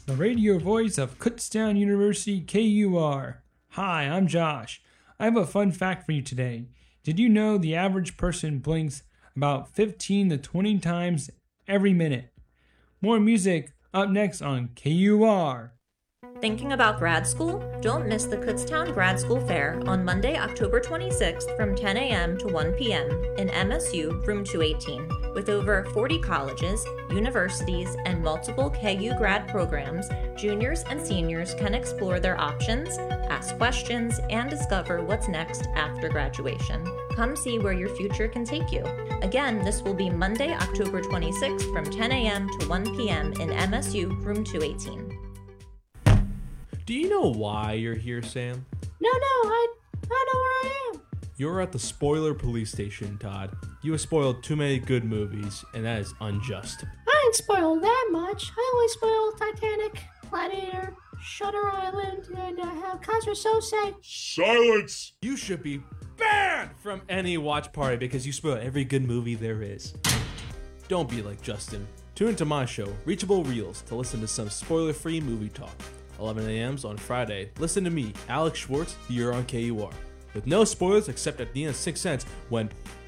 the radio voice of Kutztown University KUR. Hi, I'm Josh. I have a fun fact for you today. Did you know the average person blinks about 15 to 20 times every minute? More music up next on KUR. Thinking about grad school? Don't miss the Kutztown Grad School Fair on Monday, October 26th from 10 a.m. to 1 p.m. in MSU Room 218. With over 40 colleges, universities, and multiple KU grad programs, juniors and seniors can explore their options, ask questions, and discover what's next after graduation. Come see where your future can take you. Again, this will be Monday, October 26th from 10 a.m. to 1 p.m. in MSU Room 218. Do you know why you're here, Sam? No, I know where I am. You're at the Spoiler Police Station, Todd. You have spoiled too many good movies, and that is unjust. I ain't spoiled that much. I only spoiled Titanic, Gladiator, Shutter Island, and Kaiser Sose. Silence! You should be banned from any watch party because you spoil every good movie there is. Don't be like Justin. Tune into my show, Reachable Reels, to listen to some spoiler-free movie talk. 11 a.m.s on Friday. Listen to me, Alex Schwartz, here on KUR. With no spoilers except at the end of 6 cents when